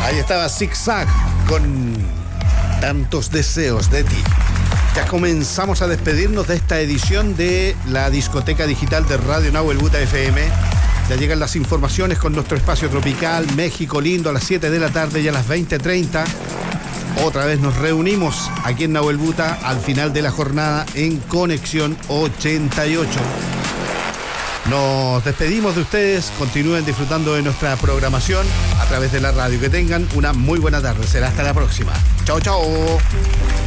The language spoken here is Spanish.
Ahí estaba Zigzag con tantos deseos de ti. Ya comenzamos a despedirnos de esta edición de la discoteca digital de Radio Nahuel Buta FM. Ya llegan las informaciones con nuestro espacio tropical, México lindo, a las 7 de la tarde y a las 20:30. Otra vez nos reunimos aquí en Nahuel Buta al final de la jornada en Conexión 88. Nos despedimos de ustedes, continúen disfrutando de nuestra programación a través de la radio. Que tengan una muy buena tarde, será hasta la próxima. Chao, chao.